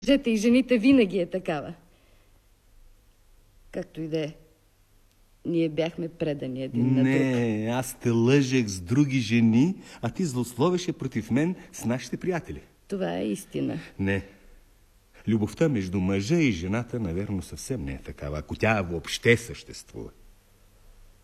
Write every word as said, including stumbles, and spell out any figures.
Мъжете и жените винаги е такава. Както и да е, ние бяхме предани един на друг. Не, аз те лъжех с други жени, а ти злословеше против мен с нашите приятели. Това е истина. Не. Любовта между мъжа и жената, наверно, съвсем не е такава, ако тя въобще съществува.